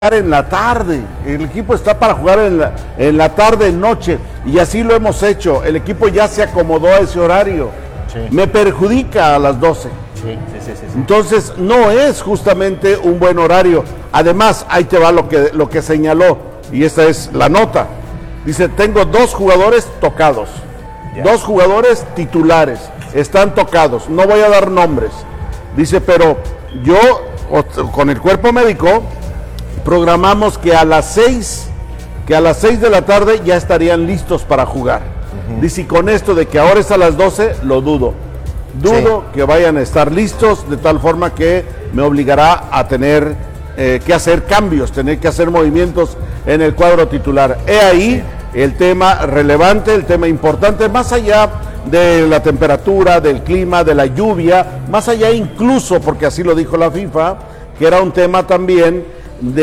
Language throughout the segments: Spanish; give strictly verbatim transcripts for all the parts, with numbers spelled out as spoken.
en la tarde, el equipo está para jugar en la, en la tarde, noche, y así lo hemos hecho, el equipo ya se acomodó a ese horario, sí. Me perjudica a las doce, sí, sí, sí, sí, sí. Entonces no es justamente un buen horario. Además, ahí te va lo que, lo que señaló, y esta es la nota, dice, tengo dos jugadores tocados, yeah. dos jugadores titulares, están tocados, no voy a dar nombres, dice, pero yo con el cuerpo médico programamos que a las seis, que a las seis de la tarde ya estarían listos para jugar. Uh-huh. Dice, y con esto de que ahora es a las doce, lo dudo. Dudo sí. que vayan a estar listos, de tal forma que me obligará a tener eh, que hacer cambios, tener que hacer movimientos en el cuadro titular. He ahí sí. el tema relevante, el tema importante, más allá de la temperatura, del clima, de la lluvia, más allá incluso, porque así lo dijo la FIFA, que era un tema también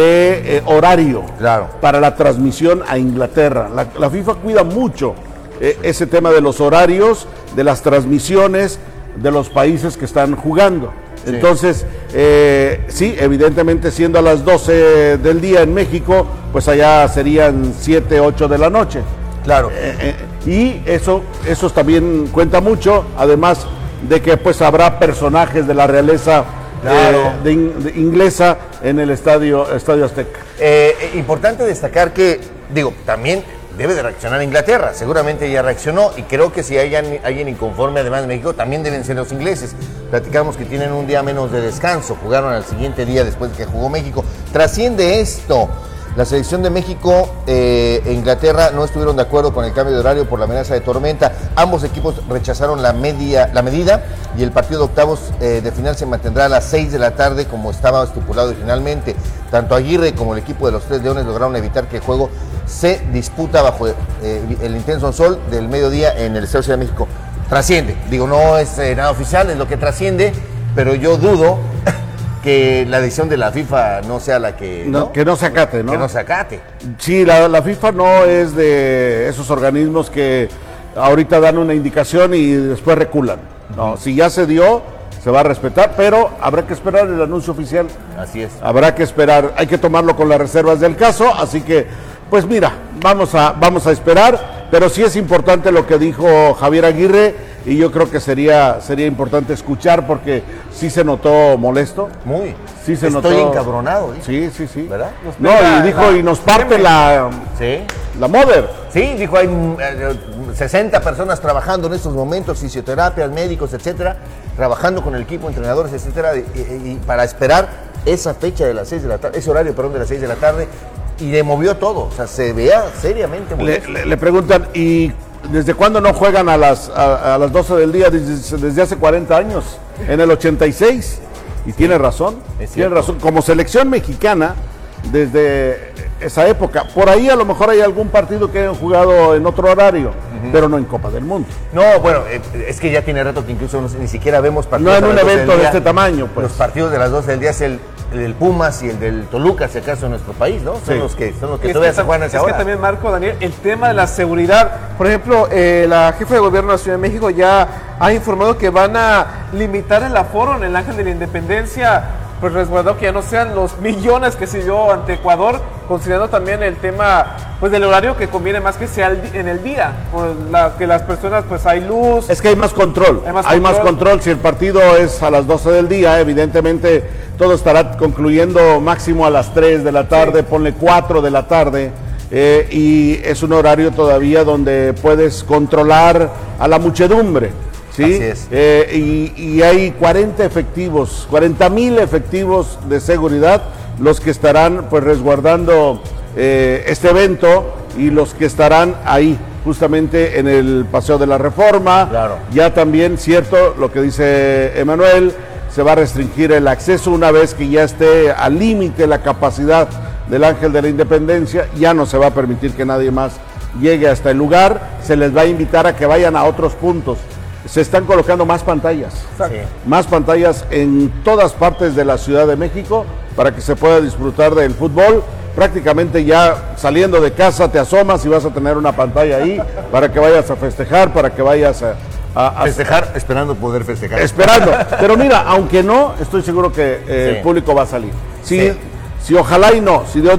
de eh, horario claro. para la transmisión a Inglaterra. La, la FIFA cuida mucho eh, ese tema de los horarios, de las transmisiones de los países que están jugando. Sí. Entonces, eh, sí, evidentemente siendo a las doce del día en México, pues allá serían siete, ocho de la noche. Claro. Eh, eh, y eso, eso también cuenta mucho, además de que pues habrá personajes de la realeza Claro. Eh, de, de inglesa en el estadio, estadio Azteca. Eh, importante destacar que, digo, también debe de reaccionar Inglaterra, seguramente ya reaccionó, y creo que si hay alguien inconforme además de México, también deben ser los ingleses. Platicamos que tienen un día menos de descanso, jugaron al siguiente día después de que jugó México. Trasciende esto. La selección de México eh, e Inglaterra no estuvieron de acuerdo con el cambio de horario por la amenaza de tormenta. Ambos equipos rechazaron la, media, la medida y el partido de octavos eh, de final se mantendrá a las seis de la tarde como estaba estipulado originalmente. Tanto Aguirre como el equipo de los Tres Leones lograron evitar que el juego se disputa bajo eh, el intenso sol del mediodía en el Estadio Ciudad de México. Trasciende, digo, no es eh, nada oficial, es lo que trasciende, pero yo dudo que la decisión de la FIFA no sea la que... No, ¿no? Que no se acate, ¿no? Que no se acate. Sí, la, la FIFA no es de esos organismos que ahorita dan una indicación y después reculan. No, si ya se dio, se va a respetar, pero habrá que esperar el anuncio oficial. Así es. Habrá que esperar, hay que tomarlo con las reservas del caso, así que, pues mira, vamos a, vamos a esperar, pero sí es importante lo que dijo Javier Aguirre, y yo creo que sería, sería importante escuchar porque sí se notó molesto. Muy. Sí se Estoy notó. encabronado. ¿eh? Sí, sí, sí. ¿Verdad? No, y dijo, y nos parte la, ¿sí? la mother. Sí, dijo, hay eh, sesenta personas trabajando en estos momentos, fisioterapias, médicos, etcétera, trabajando con el equipo, entrenadores, etcétera, y, y, y para esperar esa fecha de las seis de la tarde, ese horario, perdón, de las seis de la tarde, y le movió todo, o sea, se vea seriamente molesto. Le, le, le preguntan, ¿y desde cuándo no juegan a las, a, a las doce del día? Desde, desde hace cuarenta años, en el ochenta y seis, y sí, tiene razón, tiene razón, como selección mexicana, desde esa época, por ahí a lo mejor hay algún partido que hayan jugado en otro horario, uh-huh. pero no en Copa del Mundo. No, bueno, eh, es que ya tiene rato que incluso no, ni siquiera vemos partidos. No en un evento de este tamaño, pues. Los partidos de las doce del día es el, el del Pumas y el del Toluca, si acaso en nuestro país, ¿no? Son sí. los que, son los que todavía se juegan a esa hora. Es que también, Marco, Daniel, el tema de la seguridad, por ejemplo, eh, la jefa de gobierno de la Ciudad de México ya ha informado que van a limitar el aforo en el Ángel de la Independencia, pues resguardó que ya no sean los millones que se dio ante Ecuador, considerando también el tema pues del horario que conviene más que sea en el día, por la, que las personas pues hay luz. Es que hay más control, hay más, hay control. más control, si el partido es a las doce del día, evidentemente todo estará concluyendo máximo a las tres de la tarde, sí. ponle cuatro de la tarde, eh, y es un horario todavía donde puedes controlar a la muchedumbre. ¿Sí? Así es. Eh, y, y hay cuarenta efectivos, cuarenta mil efectivos de seguridad, los que estarán pues resguardando eh, este evento y los que estarán ahí justamente en el Paseo de la Reforma. Claro. Ya también, cierto, lo que dice Emanuel, se va a restringir el acceso una vez que ya esté al límite la capacidad del Ángel de la Independencia, ya no se va a permitir que nadie más llegue hasta el lugar, se les va a invitar a que vayan a otros puntos. Se están colocando más pantallas, sí. más pantallas en todas partes de la Ciudad de México para que se pueda disfrutar del fútbol. Prácticamente ya saliendo de casa te asomas y vas a tener una pantalla ahí para que vayas a festejar, para que vayas a... A, a festejar, a, esperando poder festejar. Esperando, pero mira, aunque no, estoy seguro que eh, sí. el público va a salir. Sí, sí. Si ojalá y no, si Dios